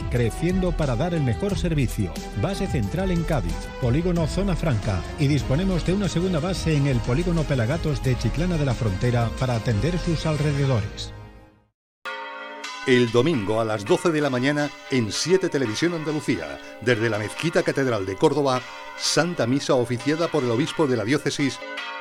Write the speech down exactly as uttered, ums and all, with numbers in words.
creciendo para dar el mejor servicio. Base central en Cádiz, polígono Zona Franca, y disponemos de una segunda base en el polígono Pelagatos de Chiclana de la Frontera para atender sus alrededores. El domingo a las doce de la mañana en siete Televisión Andalucía, desde la Mezquita Catedral de Córdoba, Santa Misa oficiada por el obispo de la diócesis,